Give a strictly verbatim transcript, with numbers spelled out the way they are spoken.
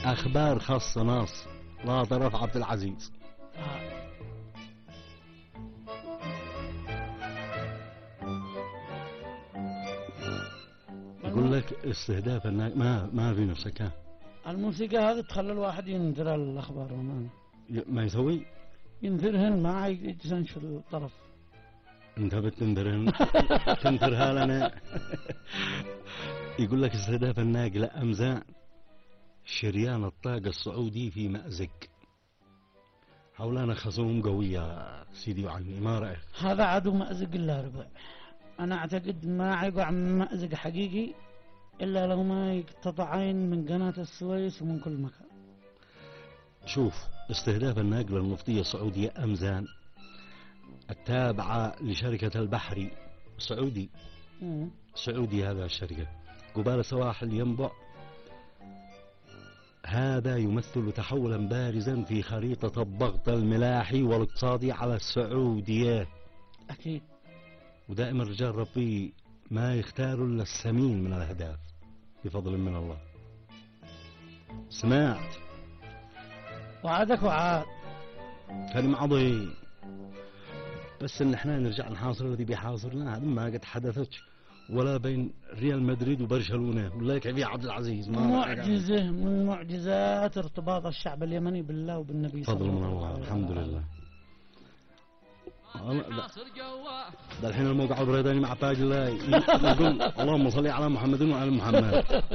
أخبار خاصة ناص لا طرف عبد العزيز. آه. يقول لك استهداف الناس ما ما في نفسك ها. الموسيقى هذه تخلي الواحد ينذر الأخبار وما ما يسوي ينذرهن ما يجلسنش في الطرف. انت بتنذرهن تنذرها لنا. يقول لك استهداف الناقلة أمزان شريان الطاقة السعودي في مأزق. حولنا خصوم قوية سيدي وعمي، ما رأيك؟ هذا عدو مأزق إلا ربع. أنا أعتقد ما يقع مأزق حقيقي إلا لو ما يقتطعين من قناة السويس ومن كل مكان. شوف استهداف الناقلة النفطية السعودية أمزان التابعة لشركة البحري السعودي. مم. سعودي هذا الشركة قبال سواحل ينبع. هذا يمثل تحولا بارزا في خريطة الضغط الملاحي والاقتصادي على السعودية. أكيد. ودائما رجال ربي ما يختاروا إلا السمين من الأهداف بفضل من الله. سمعت وعدك وعاد كلمة عظيم. بس ان احنا نرجع نحاصر الذي بيحاصرنا هذا ما قد حدثت ولا بين ريال مدريد وبرشلونة ولا كيف عبد العزيز. ما معجزة من معجزات ارتباط الشعب اليمني بالله وبالنبي صلى الله عليه وسلم. فضل من الله الحمد لله. ده الحين الموقع البريطاني مع تاج الله يقول اللهم صل على محمد وعلى محمد.